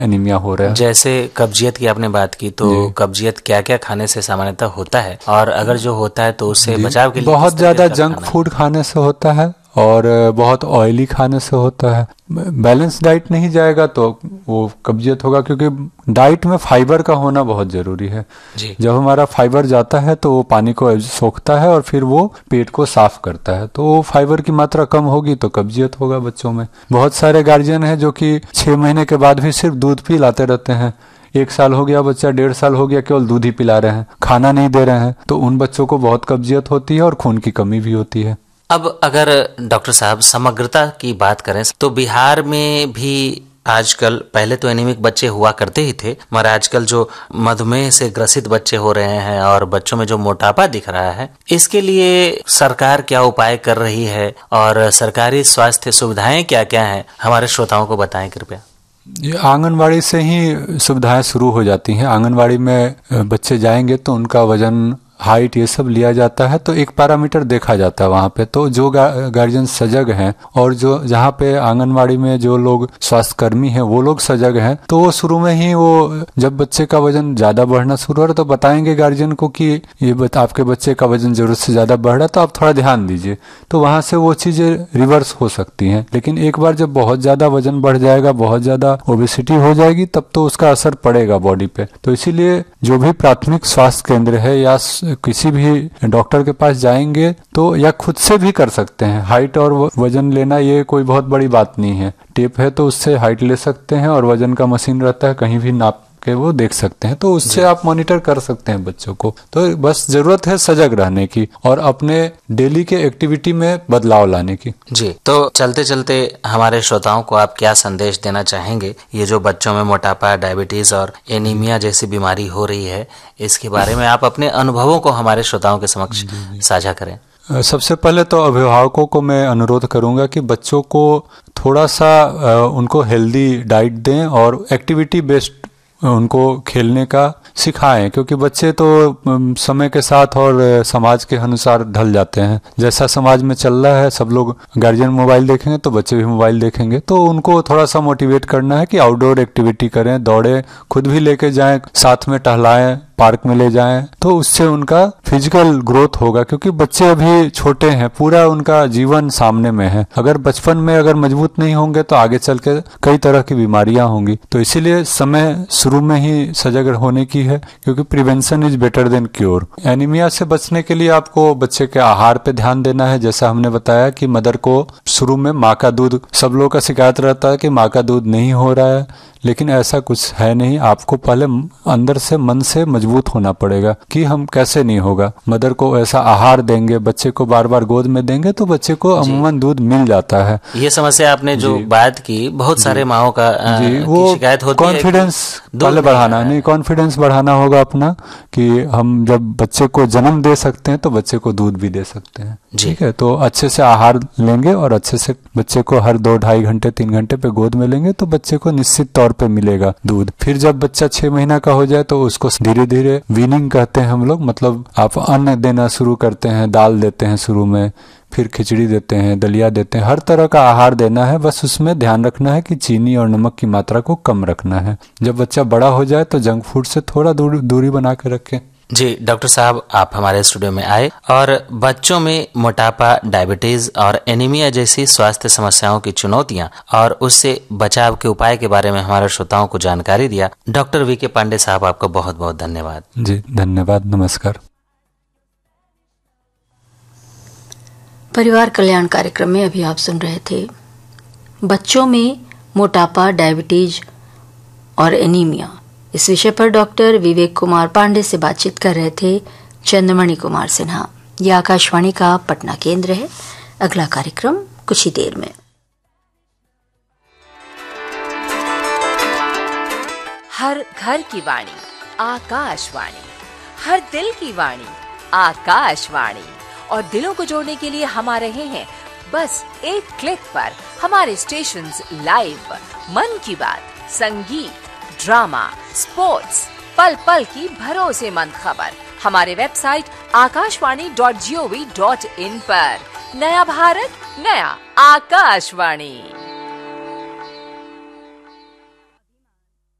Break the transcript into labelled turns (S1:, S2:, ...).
S1: Anaemia हो रहा है।
S2: जैसे कब्जियत की आपने बात की, तो कब्जियत क्या क्या खाने से सामान्यतः होता है, और अगर जो होता है तो उससे बचाव के लिए
S1: बहुत ज़्यादा जंक फूड खाने से होता है और बहुत ऑयली खाने से होता है। बैलेंस डाइट नहीं जाएगा तो वो कब्जियत होगा, क्योंकि डाइट में फाइबर का होना बहुत ज़रूरी है
S2: जी।
S1: जब हमारा फाइबर जाता है तो वो पानी को सोखता है और फिर वो पेट को साफ करता है, तो वो फाइबर की मात्रा कम होगी तो कब्जियत होगा बच्चों में। बहुत सारे गार्जियन हैं जो कि 6 महीने के बाद भी सिर्फ दूध पिलाते रहते हैं। 1 साल हो गया बच्चा, 1.5 साल हो गया, केवल दूध ही पिला रहे हैं, खाना नहीं दे रहे हैं, तो उन बच्चों को बहुत कब्जियत होती है और खून की कमी भी होती है।
S2: अब अगर डॉक्टर साहब समग्रता की बात करें तो बिहार में भी आजकल, पहले तो एनीमिक बच्चे हुआ करते ही थे, मगर आजकल जो मधुमेह से ग्रसित बच्चे हो रहे हैं और बच्चों में जो मोटापा दिख रहा है, इसके लिए सरकार क्या उपाय कर रही है और सरकारी स्वास्थ्य सुविधाएं क्या क्या हैं, हमारे श्रोताओं को बताएं कृपया।
S1: ये आंगनवाड़ी से ही सुविधाएं शुरू हो जाती हैं। आंगनवाड़ी में बच्चे जाएंगे तो उनका वजन, हाइट, ये सब लिया जाता है, तो एक पैरामीटर देखा जाता है वहाँ पे। तो जो गार्जियन सजग हैं और जो जहाँ पे आंगनवाड़ी में जो लोग स्वास्थ्य कर्मी हैं वो लोग सजग हैं, तो वो शुरू में ही वो जब बच्चे का वजन ज़्यादा बढ़ना शुरू हो रहा है तो बताएंगे गार्जियन को कि ये आपके बच्चे का वजन ज़रूरत से ज़्यादा बढ़ रहा है, तो आप थोड़ा ध्यान दीजिए। तो वहाँ से वो चीज़ें रिवर्स हो सकती हैं। लेकिन एक बार जब बहुत ज़्यादा वजन बढ़ जाएगा, बहुत ज़्यादा ओबेसिटी हो जाएगी, तब तो उसका असर पड़ेगा बॉडी पे। तो इसीलिए जो भी प्राथमिक स्वास्थ्य केंद्र है या किसी भी डॉक्टर के पास जाएंगे तो, या खुद से भी कर सकते हैं। हाइट और वजन लेना ये कोई बहुत बड़ी बात नहीं है। टेप है तो उससे हाइट ले सकते हैं और वजन का मशीन रहता है, कहीं भी नाप के वो देख सकते हैं, तो उससे आप मॉनिटर कर सकते हैं बच्चों को। तो बस जरूरत है सजग रहने की और अपने डेली के एक्टिविटी में बदलाव लाने की।
S2: जी, तो चलते चलते हमारे श्रोताओं को आप क्या संदेश देना चाहेंगे, ये जो बच्चों में मोटापा, डायबिटीज और एनीमिया जैसी बीमारी हो रही है, इसके बारे में आप अपने अनुभवों को हमारे श्रोताओं के समक्ष साझा करें।
S1: सबसे पहले तो अभिभावकों को मैं अनुरोध करूंगा कि बच्चों को थोड़ा सा उनको हेल्दी डाइट दें और एक्टिविटी बेस्ड उनको खेलने का सिखाएं, क्योंकि बच्चे तो समय के साथ और समाज के अनुसार ढल जाते हैं। जैसा समाज में चल रहा है, सब लोग गार्जियन मोबाइल देखेंगे तो बच्चे भी मोबाइल देखेंगे, तो उनको थोड़ा सा मोटिवेट करना है कि आउटडोर एक्टिविटी करें, दौड़ें, खुद भी लेके जाएं, साथ में टहलाएं, पार्क में ले जाएं, तो उससे उनका फिजिकल ग्रोथ होगा। क्योंकि बच्चे अभी छोटे हैं, पूरा उनका जीवन सामने में है। अगर बचपन में अगर मजबूत नहीं होंगे तो आगे चल के कई तरह की बीमारियां होंगी। तो इसीलिए समय शुरू में ही सजग होने की है, क्योंकि prevention is better than cure. Anaemia से बचने के लिए आपको बच्चे के आहार पे ध्यान देना है। जैसा हमने बताया कि मदर को शुरू में माँ का दूध, सब लोगों का शिकायत रहता है कि माँ का दूध नहीं हो रहा है, लेकिन ऐसा कुछ है नहीं। आपको पहले अंदर से, मन से मजबूत होना पड़ेगा कि हम कैसे नहीं होगा। मदर को ऐसा आहार देंगे, बच्चे को बार बार गोद में देंगे तो बच्चे को अमूमन दूध मिल जाता है।
S2: ये समस्या आपने जो बात की, बहुत सारे माओं का
S1: वो
S2: शिकायत होती है।
S1: कॉन्फिडेंस पहले बढ़ाना, नहीं कॉन्फिडेंस बढ़ाना होगा अपना, कि हम जब बच्चे को जन्म दे सकते हैं तो बच्चे को दूध भी दे सकते हैं। ठीक है, तो अच्छे से आहार लेंगे और अच्छे से बच्चे को हर 2-2.5 घंटे 3 घंटे पे गोद में लेंगे तो बच्चे को निश्चित तौर पे मिलेगा दूध। फिर जब बच्चा 6 महीना का हो जाए तो उसको धीरे धीरे वीनिंग कहते हैं हम लोग, मतलब आप अन्न देना शुरू करते हैं, दाल देते हैं शुरू में, फिर खिचड़ी देते हैं, दलिया देते हैं, हर तरह का आहार देना है। बस उसमें ध्यान रखना है कि चीनी और नमक की मात्रा को कम रखना है। जब बच्चा बड़ा हो जाए तो जंक फूड से थोड़ा दूरी बना के रखें।
S2: जी डॉक्टर साहब, आप हमारे स्टूडियो में आए और बच्चों में मोटापा, डायबिटीज और एनीमिया जैसी स्वास्थ्य समस्याओं की चुनौतियां और उससे बचाव के उपाय के बारे में हमारे श्रोताओं को जानकारी दिया। डॉक्टर वी के पांडे साहब, आपका बहुत बहुत धन्यवाद।
S1: जी धन्यवाद, नमस्कार।
S3: परिवार कल्याण कार्यक्रम में अभी आप सुन रहे थे बच्चों में मोटापा, डायबिटीज और एनीमिया, इस विषय पर डॉक्टर विवेक कुमार पांडे से बातचीत कर रहे थे चंद्रमणि कुमार सिन्हा। यह आकाशवाणी का पटना केंद्र है। अगला कार्यक्रम कुछ ही देर में।
S4: हर घर की वाणी आकाशवाणी, हर दिल की वाणी आकाशवाणी, और दिलों को जोड़ने के लिए हम आ रहे हैं बस एक क्लिक पर। हमारे स्टेशंस लाइव, मन की बात, संगीत, ड्रामा, स्पोर्ट्स, पल पल की भरोसेमंद खबर हमारे वेबसाइट akashvani.gov.in पर। नया भारत, नया आकाशवाणी।